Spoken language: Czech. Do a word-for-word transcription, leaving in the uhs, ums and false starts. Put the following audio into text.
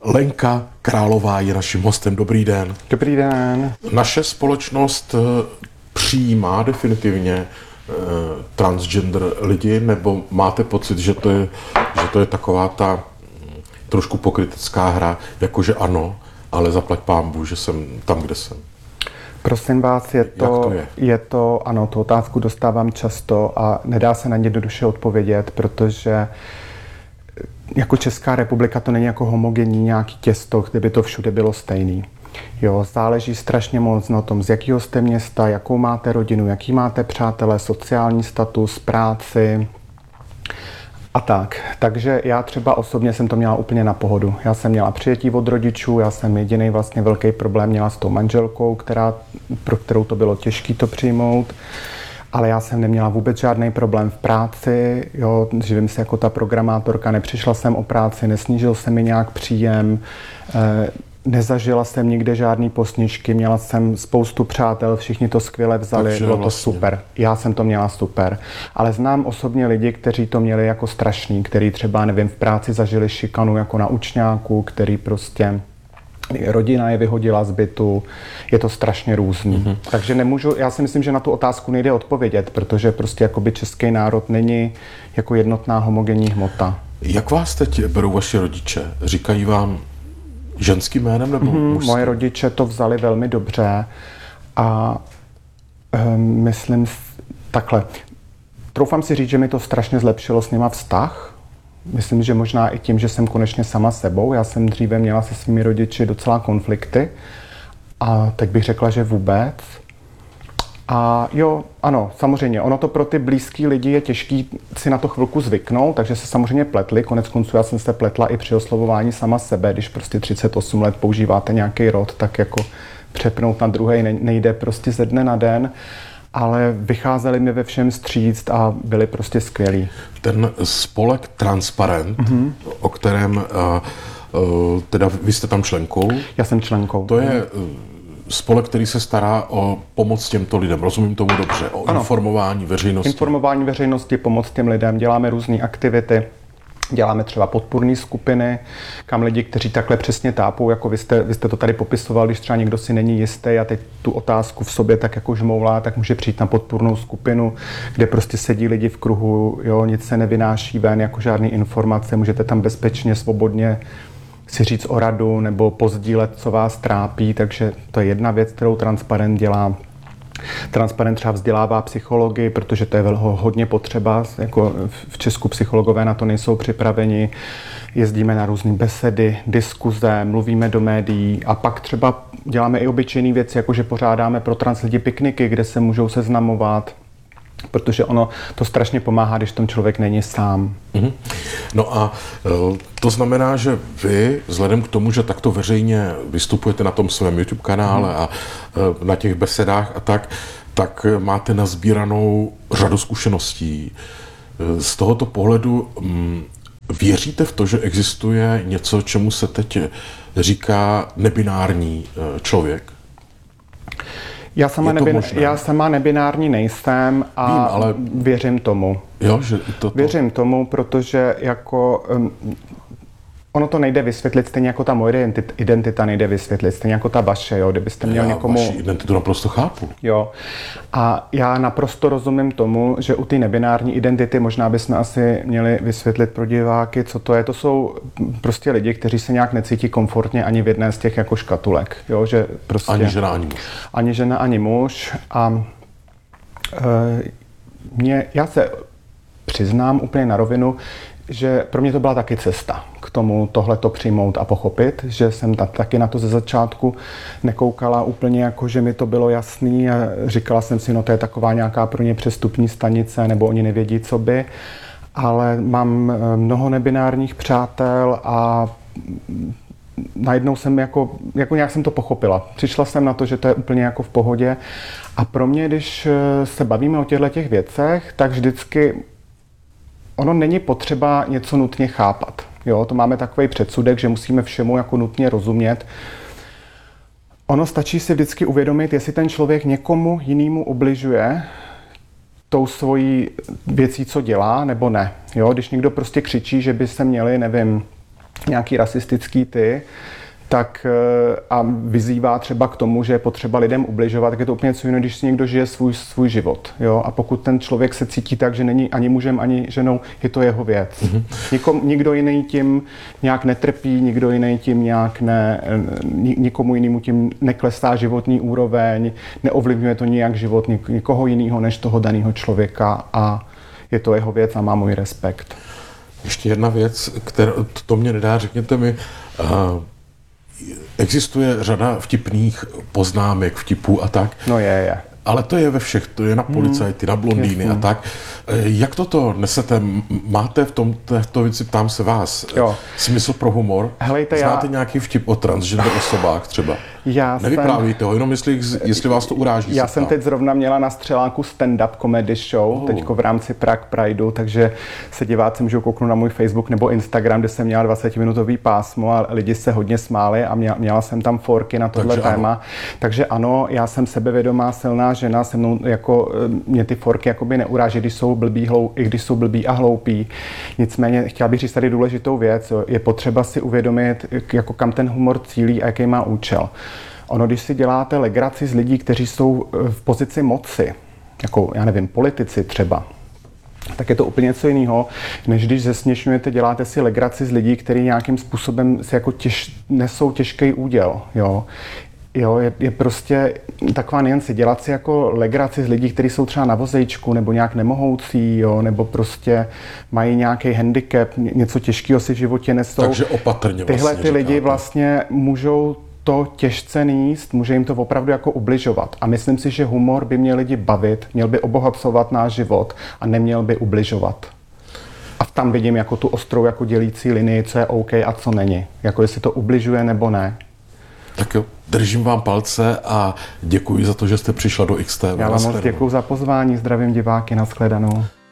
Lenka Králová je naším hostem. Dobrý den. Dobrý den. Naše společnost přijímá definitivně transgender lidi, nebo máte pocit, že to je, že to je taková ta trošku pokrytecká hra, jakože ano, ale zaplať pánbůh, že jsem tam, kde jsem? Prosím vás, je to, to je? je to, ano, tu otázku dostávám často a nedá se na ně jednoduše odpovědět, protože jako Česká republika to není jako homogenní nějaký těsto, kde by to všude bylo stejný. Jo, záleží strašně moc na tom, z jakého jste města, jakou máte rodinu, jaký máte přátelé, sociální status, práci a tak. Takže já třeba osobně jsem to měla úplně na pohodu. Já jsem měla přijetí od rodičů, já jsem jediný vlastně velký problém měla s tou manželkou, která, pro kterou to bylo těžké to přijmout. Ale já jsem neměla vůbec žádný problém v práci, jo, živím se jako ta programátorka, nepřišla jsem o práci, nesnížil se mi nějak příjem, eh, nezažila jsem nikde žádný posnižky, měla jsem spoustu přátel, všichni to skvěle vzali, takže bylo to vlastně super. Já jsem to měla super. Ale znám osobně lidi, kteří to měli jako strašný, kteří třeba, nevím, v práci zažili šikanu jako na učňáku, který prostě rodina je vyhodila z bytu, je to strašně různý. Mm-hmm. Takže nemůžu, já si myslím, že na tu otázku nejde odpovědět, protože prostě jakoby český národ není jako jednotná homogenní hmota. Jak vás teď berou vaši rodiče? Říkají vám ženským jménem nebo mm-hmm. mužským? Moje rodiče to vzali velmi dobře a um, myslím takhle. Troufám si říct, že mi to strašně zlepšilo s nima vztah. Myslím, že možná i tím, že jsem konečně sama sebou. Já jsem dříve měla se svými rodiči docela konflikty a teď bych řekla, že vůbec. A jo, ano, samozřejmě, ono to pro ty blízký lidi je těžký si na to chvilku zvyknout, takže se samozřejmě pletli. Konec konců já jsem se pletla i při oslovování sama sebe, když prostě třicet osm let používáte nějaký rod, tak jako přepnout na druhej nejde prostě ze dne na den. Ale vycházeli mi ve všem vstříct a byli prostě skvělí. Ten spolek Transparent, mm-hmm. o kterém uh, uh, teda vy jste tam členkou. Já jsem členkou. To je uh, spolek, který se stará o pomoc těmto lidem. Rozumím tomu dobře. O ano. informování veřejnosti. Informování veřejnosti, pomoc těm lidem. Děláme různé aktivity. Děláme třeba podpůrné skupiny, kam lidi, kteří takhle přesně tápou, jako vy jste, vy jste to tady popisoval, když třeba někdo si není jistý a teď tu otázku v sobě tak jako žmoulá, tak může přijít na podpůrnou skupinu, kde prostě sedí lidi v kruhu, jo, nic se nevynáší ven, jako žádný informace, můžete tam bezpečně, svobodně si říct o radu nebo pozdílet, co vás trápí, takže to je jedna věc, kterou Transparent dělá. Transparent třeba vzdělává psychologii, protože to je hodně potřeba, jako v Česku psychologové na to nejsou připraveni. Jezdíme na různé besedy, diskuze, mluvíme do médií a pak třeba děláme i obyčejné věci, jako že pořádáme pro trans lidi pikniky, kde se můžou seznamovat, protože ono to strašně pomáhá, když ten člověk není sám. Mm-hmm. No a to znamená, že vy, vzhledem k tomu, že takto veřejně vystupujete na tom svém YouTube kanále mm. a na těch besedách a tak, tak máte nazbíranou řadu zkušeností. Z tohoto pohledu věříte v to, že existuje něco, čemu se teď říká nebinární člověk? Já sama, nebin, já sama nebinární nejsem a Vím, ale... věřím tomu. Jo, že to, to... Věřím tomu, protože jako um, ono to nejde vysvětlit, stejně jako ta moje identita nejde vysvětlit, stejně jako ta vaše, jo, kdybyste měl já někomu... vaši identitu naprosto chápu. Jo, a já naprosto rozumím tomu, že u té nebinární identity možná bychom asi měli vysvětlit pro diváky, co to je. To jsou prostě lidi, kteří se nějak necítí komfortně ani v jedné z těch jako škatulek, jo, že prostě... Ani žena, ani muž. Ani žena, ani muž a e, mě, já se přiznám úplně na rovinu, že pro mě to byla taky cesta k tomu tohleto přijmout a pochopit, že jsem ta, taky na to ze začátku nekoukala úplně jako, že mi to bylo jasný a říkala jsem si, no to je taková nějaká pro ně přestupní stanice, nebo oni nevědí, co by, ale mám mnoho nebinárních přátel a najednou jsem jako, jako nějak jsem to pochopila. Přišla jsem na to, že to je úplně jako v pohodě a pro mě, když se bavíme o těchto těch věcech, tak vždycky ono není potřeba něco nutně chápat. Jo, to máme takový předsudek, že musíme všemu jako nutně rozumět. Ono stačí si vždycky uvědomit, jestli ten člověk někomu jinému ubližuje tou svojí věcí, co dělá, nebo ne. Jo, když někdo prostě křičí, že by se měli, nevím, nějaký rasistický ty, tak a vyzývá třeba k tomu, že je potřeba lidem ubližovat, tak je to úplně něco jiného, když si někdo žije svůj, svůj život. Jo? A pokud ten člověk se cítí tak, že není ani mužem, ani ženou, je to jeho věc. Mm-hmm. Nikom, nikdo jiný tím nějak netrpí, nikdo jiný tím nějak ne, nikomu jinému tím neklesá životní úroveň, neovlivňuje to nijak život nikoho jiného než toho daného člověka a je to jeho věc a má můj respekt. Ještě jedna věc, která to mě nedá, řekněte mi, uh, existuje řada vtipných poznámek, vtipů a tak. No je, je. Ale to je ve všech, to je na policajty, na blondýny a tak. Jak toto nesete? Máte v tom, této věci, ptám se vás, jo. smysl pro humor? Helejte, Znáte já... nějaký vtip o transgender osobách třeba? Já Nevyprávíte jsem... ho, jenom jestli, jestli vás to uráží. Já jsem teď zrovna měla na Střeláku stand-up comedy show, oh. teďko v rámci Prague Prideu, takže se diváci můžou kouknout na můj Facebook nebo Instagram, kde jsem měla dvacetiminutový pásmo a lidi se hodně smáli a měla, měla jsem tam forky na tohle takže téma. Ano. Takže ano, já jsem sebevědomá, silná žena, se mnou jako mě ty forky jakoby neuráží, když jsou blbý, hlou, i když jsou blbý a hloupí. Nicméně chtěla bych říct tady důležitou věc, je potřeba si uvědomit, jako kam ten humor cílí a jaký má účel. Ono, když si děláte legraci z lidí, kteří jsou v pozici moci, jako, já nevím, politici třeba, tak je to úplně něco jiného, než když zesměšňujete, děláte si legraci z lidí, kteří nějakým způsobem si jako těž, nesou těžký úděl, jo. Jo, je, je prostě taková niance, dělat si jako legraci z lidí, kteří jsou třeba na vozejčku nebo nějak nemohoucí, jo, nebo prostě mají nějaký handicap, něco těžkého si v životě nesou. Takže opatrně Tyhle vlastně ty lidi říkáte. vlastně můžou to těžce níst, může jim to opravdu jako ubližovat. A myslím si, že humor by měl lidi bavit, měl by obohacovat náš život a neměl by ubližovat. A tam vidím jako tu ostrou jako dělící linii, co je OK a co není. Jako jestli to ubližuje nebo ne. Tak jo, držím vám palce a děkuji za to, že jste přišla do X T V. Já vám moc děkuji za pozvání, zdravím diváky, nashledanou.